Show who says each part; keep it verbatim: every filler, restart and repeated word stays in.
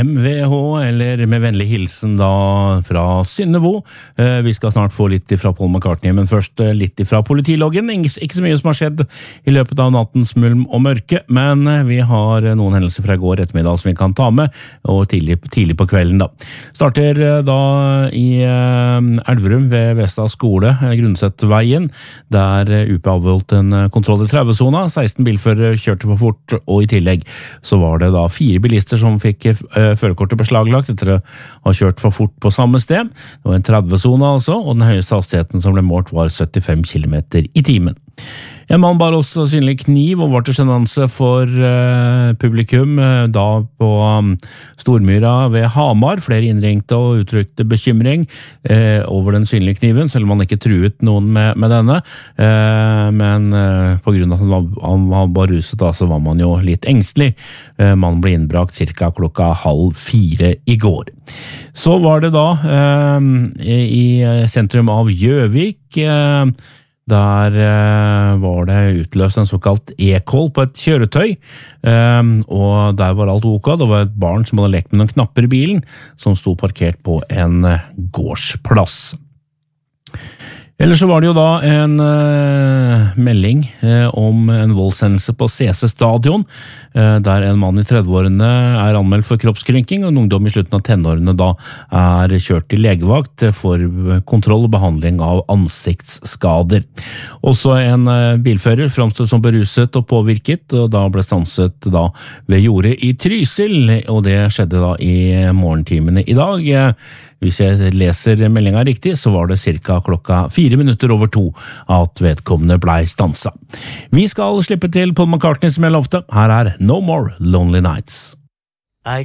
Speaker 1: M V H, eller med vennlig hilsen da fra Synnevo. Vi skal snart få litt fra Paul McCartney, men først litt fra politiloggen. Ikke så mye som har skjedd i løpet av nattens mulm og mørke, men vi har noen hendelser fra i går ettermiddag som vi kan ta med, og tidlig, tidlig på kvelden da. Starter da i Elverum ved Vestad skole, Grundsetveien, der U P avholdt en kontroll i tretti-sona. seksten bilførere kjørte for fort, og i tillegg så var det da fire bilister som fikk uh, førerkortet beslaglagt etter å ha kjørt for fort på samme sted. Det var en tretti-sona altså, og den høyeste hastigheten som ble målt var syttifem kilometer i timen. En mann bar også synlig kniv og var til sjenanse for uh, publikum uh, da på um, Stormyra ved Hamar. Flere innringte og uttrykte bekymring uh, over den synlige kniven, selv om han ikke truet noen med, med denne. Uh, men uh, på grunn av at han var, han var bare ruset da, så var man jo litt engstelig. Uh, mannen ble innbrakt cirka klokka halv fire i går. Så var det da uh, i sentrum av Gjøvik, uh, Der eh, var det utløst en såkalt e-call på et kjøretøy, eh, og der var alt ok. Det var et barn som hadde lekt med noen knapper i bilen, som sto parkert på en gårdsplass. Ellers så var det jo da en uh, melding uh, om en voldshendelse på C C stadion, uh, der en mann i trettiårene er anmeldt for kroppskrenking, og en ungdom i slutten av tenårene da er kjørt til legevakt for kontroll og behandling av ansiktsskader. Også en uh, bilfører fremstod som beruset og påvirket, og da ble stanset da ved jordet i Trysil, og det skjedde da i morgentimene i dag. Uh, Hvis jeg leser meldingen riktig, så var det cirka klokka fire minutter over to at vedkommende blei stansa. Vi skal slippe til Paul McCartney som jeg lovte. Her er No More Lonely Nights.